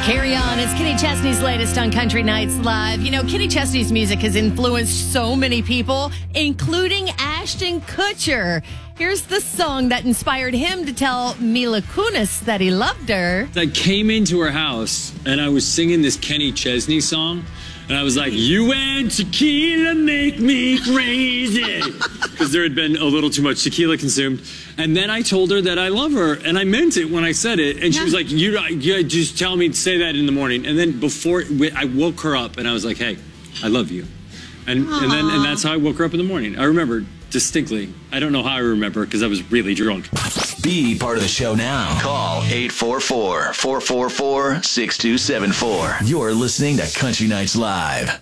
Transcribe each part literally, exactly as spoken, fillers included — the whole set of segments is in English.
Carry on. It's Kenny Chesney's latest on Country Nights Live. You know, Kenny Chesney's music has influenced so many people, including Ashton Kutcher. Here's the song that inspired him to tell Mila Kunis that he loved her. I came into her house and I was singing this Kenny Chesney song. And I was like, you and tequila make me crazy. Because there had been a little too much tequila consumed. And then I told her that I love her. And I meant it when I said it. And she was like, you, you just tell me to say that in the morning. And then before, I woke her up and I was like, hey, I love you. And, and then and that's how I woke her up in the morning. I remember distinctly. I don't know how I remember because I was really drunk. Be part of the show now. Call eight four four, four four four, six two seven four. You're listening to Country Nights Live.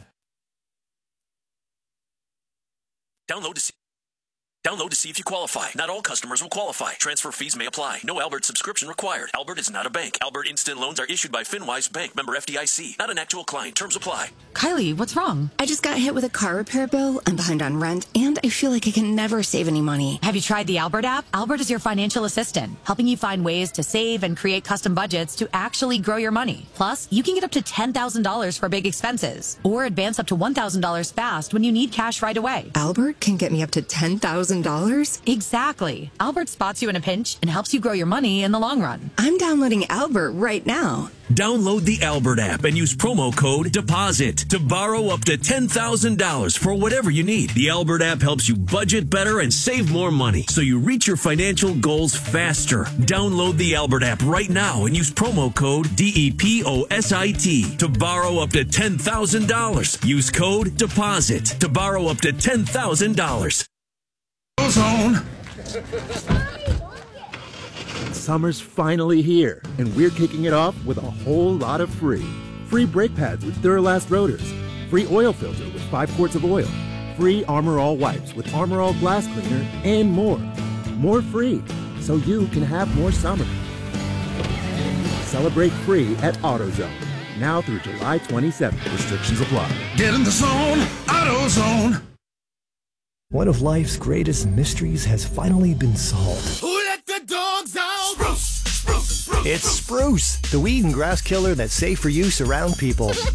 Download to see. Download to see if you qualify. Not all customers will qualify. Transfer fees may apply. No Albert subscription required. Albert is not a bank. Albert Instant Loans are issued by FinWise Bank, member F D I C. Not an actual client. Terms apply. Kylie, what's wrong? I just got hit with a car repair bill. I'm behind on rent, and I feel like I can never save any money. Have you tried the Albert app? Albert is your financial assistant, helping you find ways to save and create custom budgets to actually grow your money. Plus, you can get up to ten thousand dollars for big expenses, or advance up to one thousand dollars fast when you need cash right away. Albert can get me up to ten thousand dollars? Exactly. Albert spots you in a pinch and helps you grow your money in the long run. I'm downloading Albert right now. Download the Albert app and use promo code DEPOSIT to borrow up to ten thousand dollars for whatever you need. The Albert app helps you budget better and save more money so you reach your financial goals faster. Download the Albert app right now and use promo code D E P O S I T to borrow up to ten thousand dollars. Use code DEPOSIT to borrow up to ten thousand dollars. Zone. Summer's finally here, and we're kicking it off with a whole lot of free. Free brake pads with Duralast rotors. Free oil filter with five quarts of oil. Free Armor All wipes with Armor All glass cleaner, and more. More free, so you can have more summer. Celebrate free at AutoZone. Now through July twenty-seventh. Restrictions apply. Get in the zone, AutoZone. One of life's greatest mysteries has finally been solved. Who let the dogs out? Spruce, spruce, spruce. It's Spruce, the weed and grass killer that's safe for use around people.